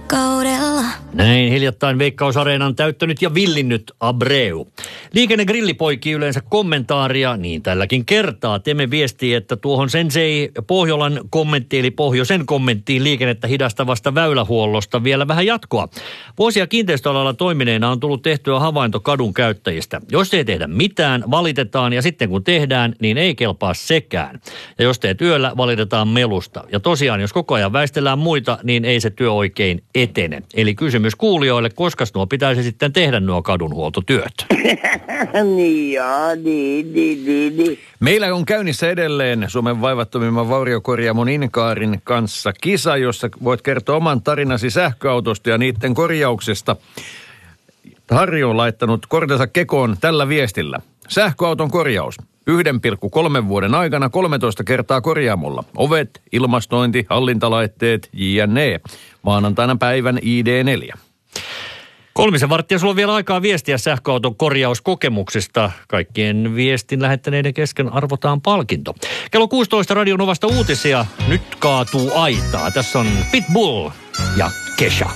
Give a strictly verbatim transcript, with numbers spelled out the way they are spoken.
rakkaudella. Näin hiljattain Veikkaus-areenan täyttänyt ja villinnyt Abreu. Liikennegrillipoikii yleensä kommentaaria, niin tälläkin kertaa. Teme viestii, että tuohon Sensei Pohjolan kommentti, eli Pohjoisen kommenttiin liikennettä hidastavasta väylähuollosta vielä vähän jatkoa. Vuosia kiinteistöalalla toimineena on tullut tehtyä havainto kadun käyttäjistä. Jos ei tehdä mitään, valitetaan, ja sitten kun tehdään, niin ei kelpaa sekään. Ja jos teet yöllä, valitetaan melusta. Ja tosiaan, jos koko ajan väistellään muita, niin ei se työ oikein etene. Eli kysymys kuulijoille, koska nuo pitäisi sitten tehdä nuo kadunhuoltotyöt? Niin joo, niin, niin, niin, niin. Meillä on käynnissä edelleen Suomen vaivattomimman vauriokorjaamon Inkaarin kanssa kisa, jossa voit kertoa oman tarinasi sähköautosta ja niiden korjauksesta. Harri on laittanut kortensa kekoon tällä viestillä. Sähköauton korjaus. yksi pilkku kolme vuoden aikana kolmetoista kertaa korjaamolla. Ovet, ilmastointi, hallintalaitteet, jne. Maanantaina päivän I D neljä. Kolmisen varttia sulla on vielä aikaa viestiä sähköauton korjauskokemuksista. Kaikkien viestin lähettäneiden kesken arvotaan palkinto. Kello kuusitoista Radio Novasta uutisia. Nyt kaatuu aitaa. Tässä on Pitbull ja Kesha.